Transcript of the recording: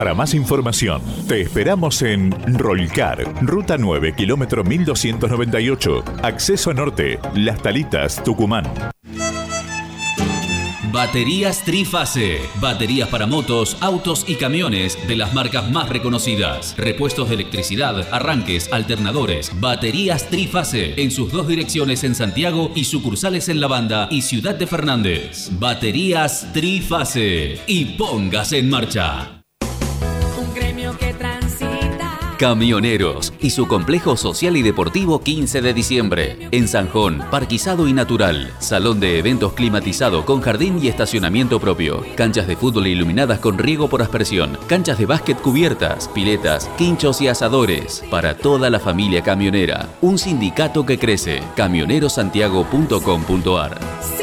Para más información, te esperamos en Rolcar, Ruta 9, kilómetro 1298, Acceso Norte, Las Talitas, Tucumán. Baterías Trifase. Baterías para motos, autos y camiones de las marcas más reconocidas. Repuestos de electricidad, arranques, alternadores. Baterías Trifase. En sus 2 direcciones en Santiago y sucursales en La Banda y Ciudad de Fernández. Baterías Trifase. Y póngase en marcha. Camioneros y su complejo social y deportivo 15 de diciembre. En Sanjón, parquizado y natural. Salón de eventos climatizado con jardín y estacionamiento propio. Canchas de fútbol iluminadas con riego por aspersión. Canchas de básquet cubiertas, piletas, quinchos y asadores. Para toda la familia camionera. Un sindicato que crece. Camionerosantiago.com.ar